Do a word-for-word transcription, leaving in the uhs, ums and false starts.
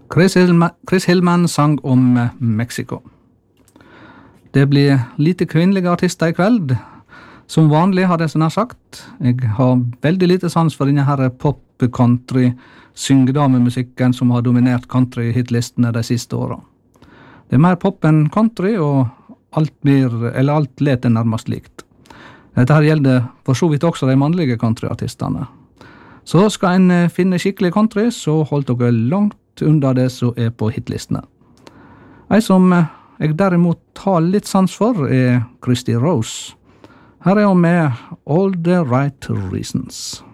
Chris Hillman, Chris Hillman sang om Mexico. Det blir lite kvinnelige artister i kveld. Som vanlig har jeg sånn sagt. Jeg har veldig lite sans for denne her pop-country syngedamemusikken som har dominert country-hitlistene de siste årene. Det er mer pop enn country, og alt blir, eller alt leter nærmest likt. Dette her gjelder for så vidt også de mannlige countryartistene. Så skal en finne skikkelig country, så hold dere langt unna det som er på hitlistene. En som jeg derimot har litt sans for er Christy Rose. Her er hun med All the Right Reasons.